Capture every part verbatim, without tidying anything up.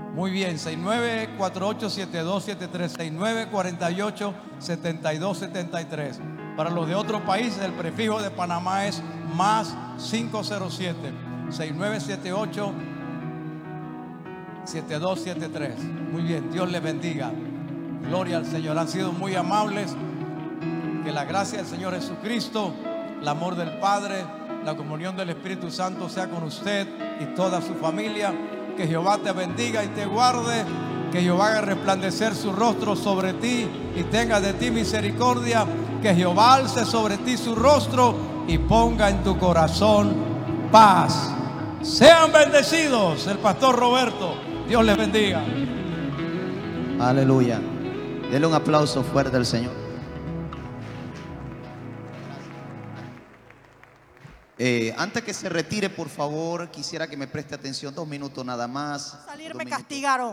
Muy bien, seis nueve cuatro ocho siete dos siete tres, seis nueve cuatro ocho siete dos siete tres. Para los de otro país, el prefijo de Panamá es más cinco cero siete, seis nueve siete ocho siete dos siete tres. Muy bien, Dios les bendiga. Gloria al Señor. Han sido muy amables. Que la gracia del Señor Jesucristo, el amor del Padre, la comunión del Espíritu Santo sea con usted y toda su familia. Que Jehová te bendiga y te guarde. Que Jehová haga resplandecer su rostro sobre ti y tenga de ti misericordia. Que Jehová alce sobre ti su rostro y ponga en tu corazón paz. Sean bendecidos. El pastor Roberto. Dios les bendiga. Aleluya. Denle un aplauso fuerte al Señor. Eh, antes que se retire, por favor, quisiera que me preste atención. Dos minutos nada más. Salir me castigaron.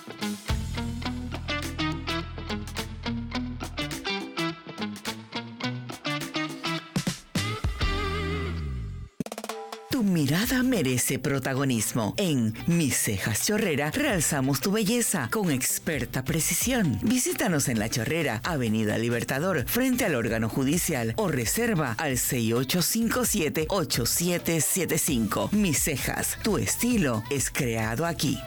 Tu mirada merece protagonismo. En Mis Cejas Chorrera realzamos tu belleza con experta precisión. Visítanos en La Chorrera, Avenida Libertador, frente al órgano judicial, o reserva al seis ocho cinco siete, ocho siete siete cinco. Mis Cejas, tu estilo es creado aquí.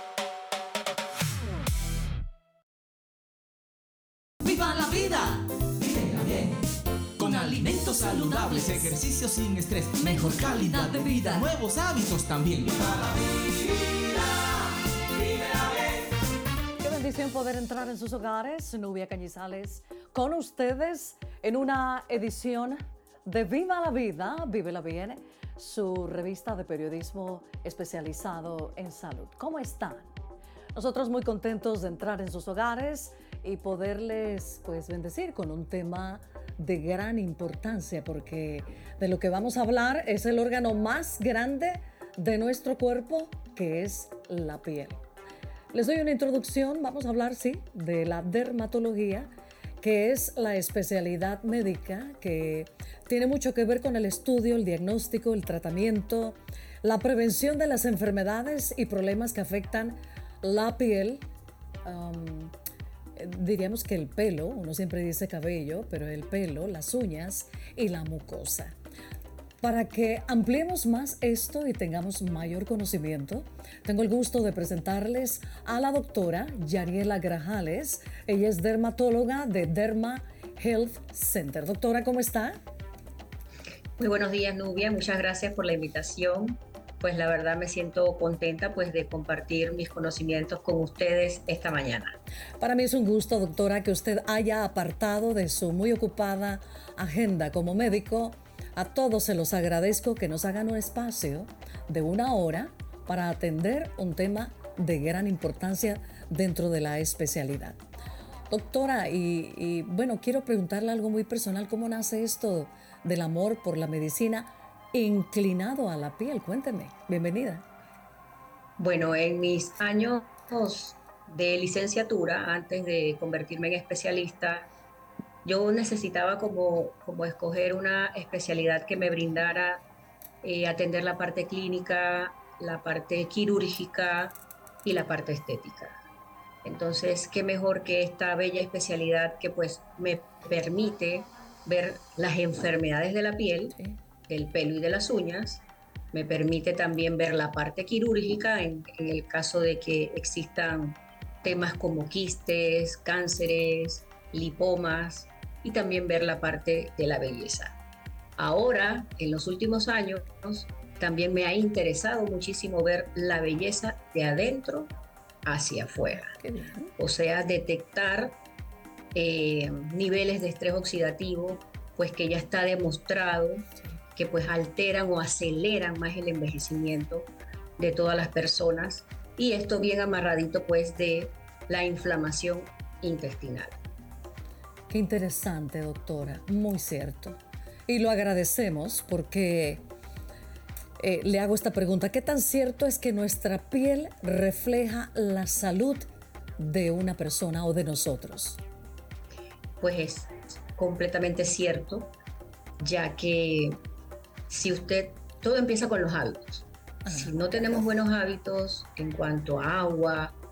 ¡Viva la vida! ¡Vívela bien! Con alimentos saludables, ejercicio sin estrés, mejor calidad de vida, nuevos hábitos también. ¡Viva la vida! ¡Vívela bien! Qué bendición poder entrar en sus hogares. Nubia Cañizales con ustedes en una edición de Viva la Vida, Vívela Bien, su revista de periodismo especializado en salud. ¿Cómo están? Nosotros muy contentos de entrar en sus hogares y poderles pues bendecir con un tema de gran importancia, porque de lo que vamos a hablar es el órgano más grande de nuestro cuerpo, que es la piel. Les doy una introducción. Vamos a hablar, sí, de la dermatología, que es la especialidad médica que tiene mucho que ver con el estudio, el diagnóstico, el tratamiento, la prevención de las enfermedades y problemas que afectan la piel. Um, diríamos que el pelo, uno siempre dice cabello, pero el pelo, las uñas y la mucosa. Para que ampliemos más esto y tengamos mayor conocimiento, tengo el gusto de presentarles a la doctora Yariela Grajales. Ella es dermatóloga de Derma Health Center. Doctora, ¿cómo está? Muy buenos días, Nubia. Muchas gracias por la invitación. Pues la verdad me siento contenta pues de compartir mis conocimientos con ustedes esta mañana. Para mí es un gusto, doctora, que usted haya apartado de su muy ocupada agenda como médico. A todos se los agradezco que nos hagan un espacio de una hora para atender un tema de gran importancia dentro de la especialidad. Doctora, y, y bueno, quiero preguntarle algo muy personal. ¿Cómo nace esto del amor por la medicina inclinado a la piel? Cuénteme. Bienvenida. Bueno, en mis años de licenciatura, antes de convertirme en especialista, yo necesitaba como, como escoger una especialidad que me brindara eh, atender la parte clínica, la parte quirúrgica y la parte estética. Entonces, qué mejor que esta bella especialidad que pues me permite ver las enfermedades de la piel, Sí. del pelo y de las uñas. Me permite también ver la parte quirúrgica en, en el caso de que existan temas como quistes, cánceres, lipomas, y también ver la parte de la belleza. Ahora, en los últimos años, también me ha interesado muchísimo ver la belleza de adentro hacia afuera. Qué bien. O sea, detectar eh, niveles de estrés oxidativo, pues que ya está demostrado que pues alteran o aceleran más el envejecimiento de todas las personas, y esto bien amarradito pues de la inflamación intestinal. Qué interesante, doctora. Muy cierto. Y lo agradecemos porque eh, le hago esta pregunta. ¿Qué tan cierto es que nuestra piel refleja la salud de una persona o de nosotros? Pues es completamente cierto, ya que si usted, todo empieza con los hábitos. si no tenemos buenos hábitos en cuanto a agua,